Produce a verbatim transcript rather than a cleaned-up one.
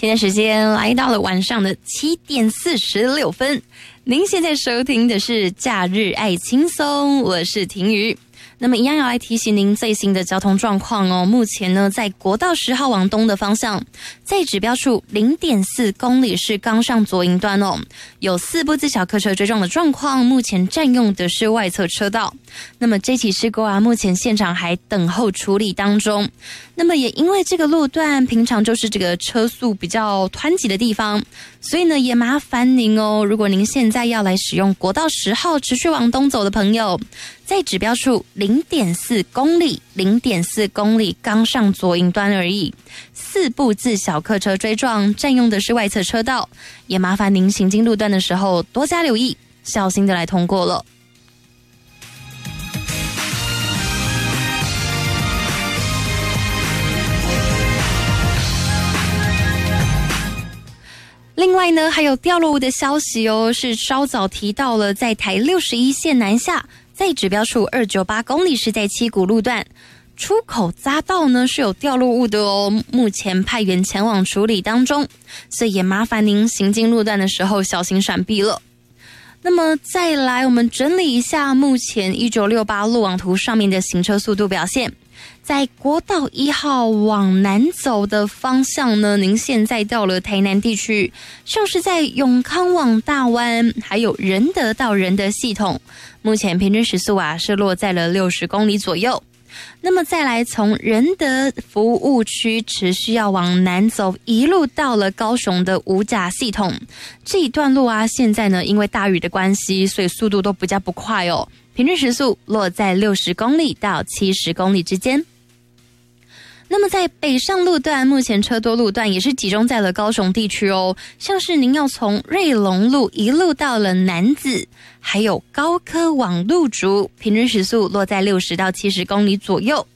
现在时间来到了晚上的七点四十六分，您现在收听的是假日爱轻松，我是婷瑜。那么一样要来提醒您最新的交通状况哦。目前呢，在国道十号往东的方向，在指标处 零点四公里是刚上左营端哦，有四部自小客车追撞的状况，目前占用的是外侧车道。那么这起事故啊，目前现场还等候处理当中。那么也因为这个路段平常就是这个车速比较湍急的地方，所以呢也麻烦您哦，如果您现在要来使用国道十号持续往东走的朋友，在指标处 零点四公里 零点四公里刚上左营端而已，四部自小客车追撞，占用的是外侧车道，也麻烦您行经路段的时候多加留意，小心的来通过了。另外呢，还有掉落物的消息哦，是稍早提到了，在台六十一线南下，在指标处二九八公里是在七股路段出口匝道呢是有掉落物的哦，目前派员前往处理当中，所以也麻烦您行经路段的时候小心闪避了。那么再来，我们整理一下目前一九六八路网图上面的行车速度表现。在国道一号往南走的方向呢，您现在到了台南地区，像是在永康往大湾，还有仁德到仁德系统，目前平均时速啊是落在了六十公里左右。那么再来从仁德服务区持续要往南走，一路到了高雄的五甲系统，这一段路啊，现在呢因为大雨的关系，所以速度都比较不快哦，平均时速落在六十公里到七十公里之间。那么在北上路段，目前车多路段也是集中在了高雄地区哦，像是您要从瑞隆路一路到了楠梓，还有高科往路竹，平均时速落在六十到七十公里左右。